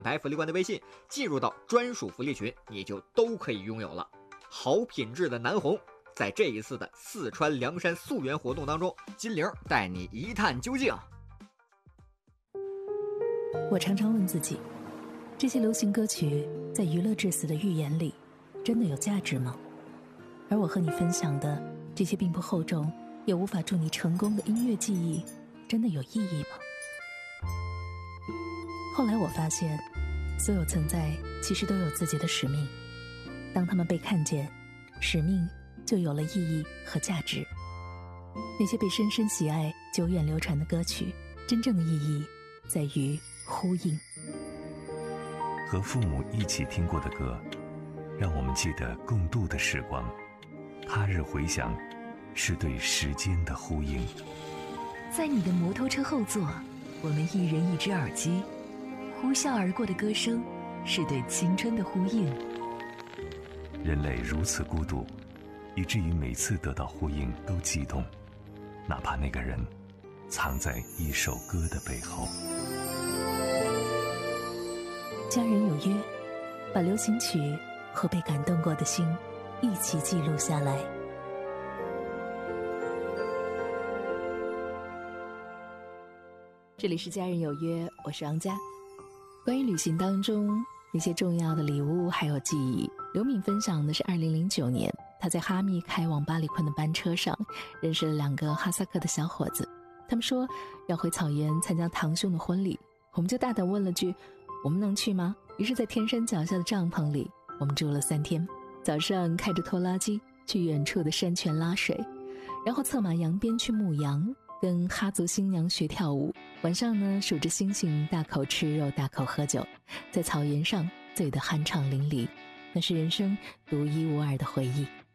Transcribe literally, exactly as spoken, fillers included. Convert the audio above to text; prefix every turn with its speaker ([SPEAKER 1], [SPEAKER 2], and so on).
[SPEAKER 1] 台福利官的微信，进入到专属福利群，你就都可以拥有了。好品质的南红，在这一次的四川凉山溯源活动当中，金玲带你一探究竟。
[SPEAKER 2] 我常常问自己，这些流行歌曲在娱乐至死的预言里真的有价值吗？而我和你分享的这些并不厚重也无法助你成功的音乐记忆，真的有意义吗？后来我发现，所有存在其实都有自己的使命，当他们被看见，使命就有了意义和价值。那些被深深喜爱、久远流传的歌曲，真正的意义在于呼应。
[SPEAKER 3] 和父母一起听过的歌，让我们记得共度的时光。他日回响，是对时间的呼应。
[SPEAKER 4] 在你的摩托车后座，我们一人一只耳机，呼啸而过的歌声，是对青春的呼应。
[SPEAKER 3] 人类如此孤独，以至于每次得到呼应都激动，哪怕那个人藏在一首歌的背后。
[SPEAKER 2] 家人有约，把流行曲和被感动过的心一起记录下来。这里是家人有约，我是昂佳。关于旅行当中那些重要的礼物还有记忆，刘敏分享的是二零零九年她在哈密开往巴里坤的班车上认识了两个哈萨克的小伙子，他们说要回草原参加堂兄的婚礼，我们就大胆问了句我们能去吗？于是在天山脚下的帐篷里我们住了三天，早上开着拖拉机去远处的山泉拉水，然后策马扬鞭去牧羊，跟哈族新娘学跳舞，晚上呢数着星星，大口吃肉，大口喝酒，在草原上醉得酣畅淋漓，那是人生独一无二的回忆。